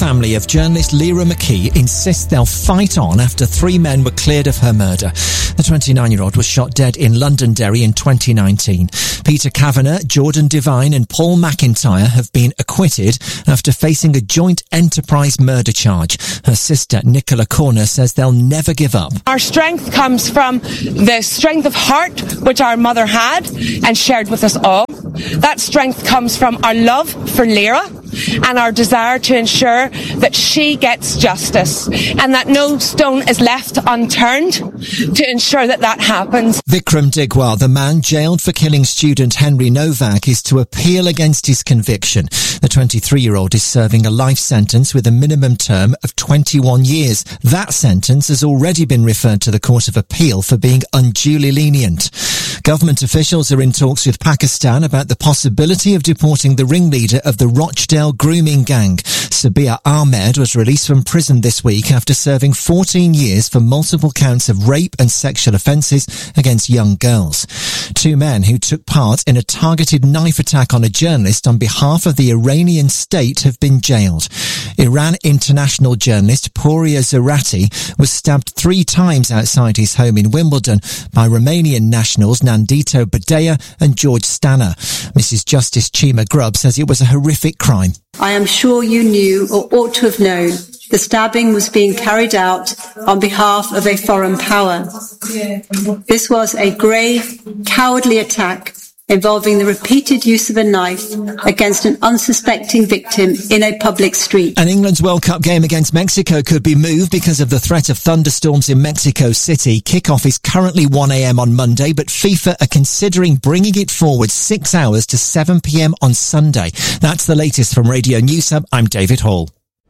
family of journalist Lyra McKee insists they'll fight on after 3 men were cleared of her murder. The 29-year-old was shot dead in Londonderry in 2019. Peter Kavanagh, Jordan Devine and Paul McIntyre have been acquitted after facing a joint enterprise murder charge. Her sister, Nicola Corner, says they'll never give up. Our strength comes from the strength of heart which our mother had and shared with us all. That strength comes from our love for Lyra and our desire to ensure that she gets justice and that no stone is left unturned to ensure that that happens. Vikram Digwal, the man jailed for killing student Henry Novak, is to appeal against his conviction. The 23-year-old is serving a life sentence with a minimum term of 21 years. That sentence has already been referred to the Court of Appeal for being unduly lenient. Government officials are in talks with Pakistan about the possibility of deporting the ringleader of the Rochdale grooming gang. Sabir Ahmed was released from prison this week after serving 14 years for multiple counts of rape and sexual offences against young girls. 2 men who took part in a targeted knife attack on a journalist on behalf of the Iranian state have been jailed. Iran international journalist Pouria Zarati was stabbed 3 times outside his home in Wimbledon by Romanian nationals Nandito Badea and George Stanner. Mrs. Justice Chima Grubb says it was a horrific crime. I am sure you knew or ought to have known the stabbing was being carried out on behalf of a foreign power. This was a grave, cowardly attack involving the repeated use of a knife against an unsuspecting victim in a public street. And England's World Cup game against Mexico could be moved because of the threat of thunderstorms in Mexico City. Kickoff is currently 1 a.m. on Monday, but FIFA are considering bringing it forward 6 hours to 7 p.m. on Sunday. That's the latest from Radio News Hub. I'm David Hall.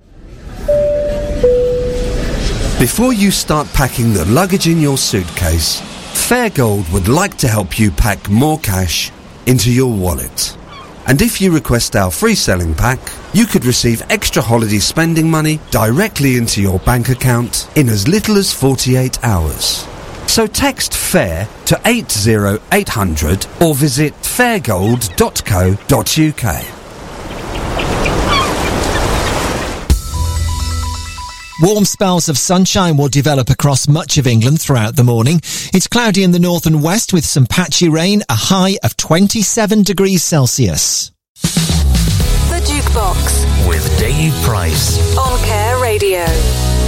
Before you start packing the luggage in your suitcase, Fairgold would like to help you pack more cash into your wallet. And if you request our free selling pack, you could receive extra holiday spending money directly into your bank account in as little as 48 hours. So text FAIR to 80800 or visit fairgold.co.uk. Warm spells of sunshine will develop across much of England throughout the morning. It's cloudy in the north and west with some patchy rain, a high of 27 degrees Celsius. The Jukebox with Dave Price on Care Radio.